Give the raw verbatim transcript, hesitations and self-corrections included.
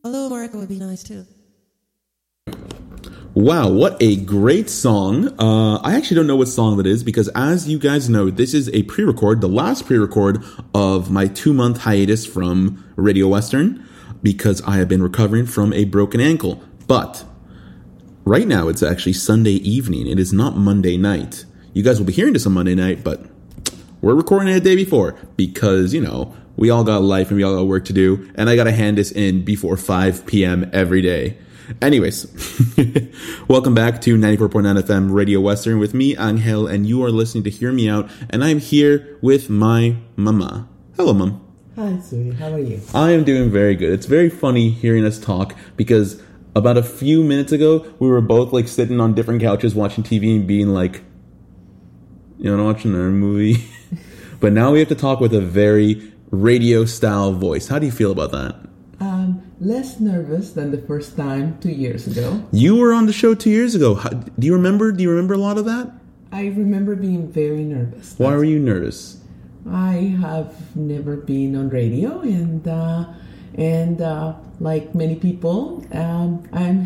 Hello, Marco would be nice too. Wow, what a great song. Uh, I actually don't know what song that is because as you guys know, this is a pre-record, the last pre-record of my two-month hiatus from Radio Western because I have been recovering from a broken ankle. But right now it's actually Sunday evening. It is not Monday night. You guys will be hearing this on Monday night, but we're recording it the day before because, you know, we all got life and we all got work to do, and I got to hand this in before five p.m. every day. Anyways, welcome back to ninety-four point nine F M Radio Western with me, Angel, and you are listening to Hear Me Out, and I'm here with my mama. Hello, Mom. Hi, sweetie. How are you? I am doing very good. It's very funny hearing us talk because about a few minutes ago, we were both like sitting on different couches watching T V and being like, you know, watching a movie. But now we have to talk with a very radio-style voice. How do you feel about that? Um, less nervous than the first time two years ago. You were on the show two years ago. How, do you remember? Do you remember a lot of that? I remember being very nervous. Why were you nervous? I have never been on radio, and uh, and uh, like many people, um, I'm